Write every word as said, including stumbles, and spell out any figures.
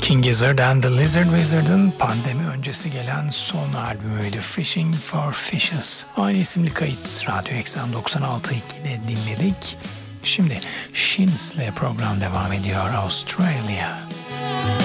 King Gizzard and the Lizard Wizard'ın pandemi öncesi gelen son albümüydü Fishing for Fishes. Aynı isimli kayıt Radyo Eksen doksan altı nokta iki'de dinledik. Şimdi Shins'le program devam ediyor. Australia.